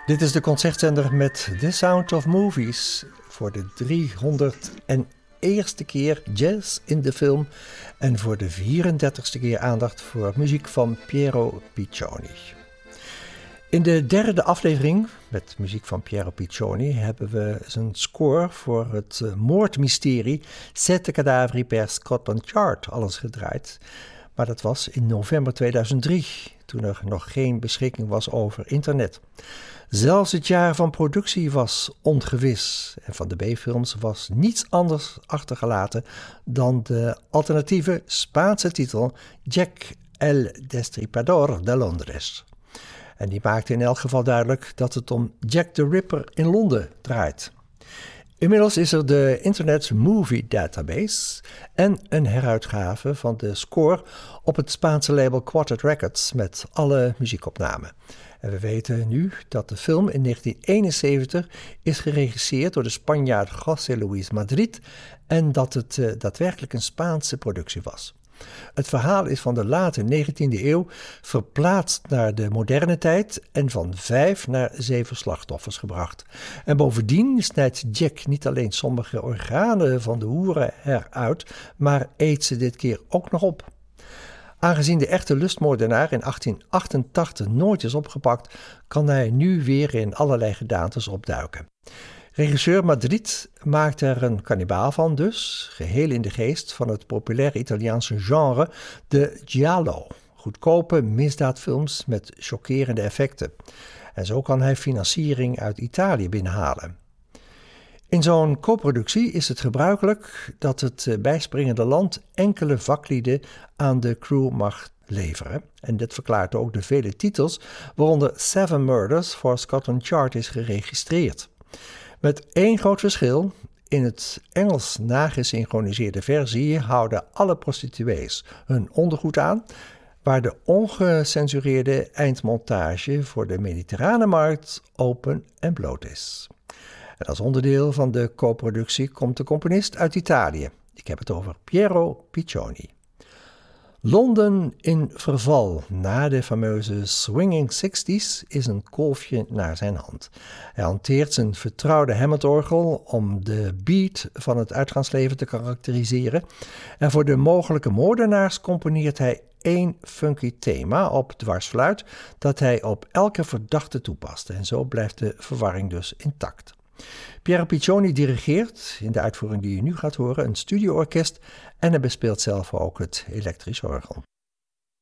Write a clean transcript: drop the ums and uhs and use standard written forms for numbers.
Dit is de concertzender met The Sound of Movies voor de 301ste keer jazz in de film en voor de 34ste keer aandacht voor muziek van Piero Piccioni. In de derde aflevering met muziek van Piero Piccioni hebben we zijn score voor het moordmysterie Sette cadaveri per Scotland Yard alles gedraaid. Maar dat was in november 2003, toen er nog geen beschikking was over internet. Zelfs het jaar van productie was ongewis en van de B-films was niets anders achtergelaten dan de alternatieve Spaanse titel Jack el Destripador de Londres. En die maakte in elk geval duidelijk dat het om Jack the Ripper in Londen draait. Inmiddels is er de Internet Movie Database en een heruitgave van de score op het Spaanse label Quartet Records met alle muziekopnamen. En we weten nu dat de film in 1971 is geregisseerd door de Spanjaard José Luis Madrid en dat het daadwerkelijk een Spaanse productie was. Het verhaal is van de late 19e eeuw verplaatst naar de moderne tijd en van 5 naar 7 slachtoffers gebracht. En bovendien snijdt Jack niet alleen sommige organen van de hoeren eruit, maar eet ze dit keer ook nog op. Aangezien de echte lustmoordenaar in 1888 nooit is opgepakt, kan hij nu weer in allerlei gedaantes opduiken. Regisseur Madrid maakt er een kannibaal van dus, geheel in de geest van het populaire Italiaanse genre, de giallo. Goedkope misdaadfilms met chockerende effecten. En zo kan hij financiering uit Italië binnenhalen. In zo'n co-productie is het gebruikelijk dat het bijspringende land enkele vaklieden aan de crew mag leveren. En dit verklaart ook de vele titels waaronder 7 Murders for Scotland Yard is geregistreerd. Met één groot verschil: in het Engels nagesynchroniseerde versie houden alle prostituees hun ondergoed aan, waar de ongecensureerde eindmontage voor de mediterrane markt open en bloot is. En als onderdeel van de co-productie komt de componist uit Italië. Ik heb het over Piero Piccioni. Londen in verval na de fameuze Swinging Sixties is een kolfje naar zijn hand. Hij hanteert zijn vertrouwde Hammond-orgel om de beat van het uitgaansleven te karakteriseren. En voor de mogelijke moordenaars componeert hij één funky thema op dwarsfluit dat hij op elke verdachte toepast. En zo blijft de verwarring dus intact. Piero Piccioni dirigeert, in de uitvoering die je nu gaat horen, een studioorkest en hij bespeelt zelf ook het elektrisch orgel.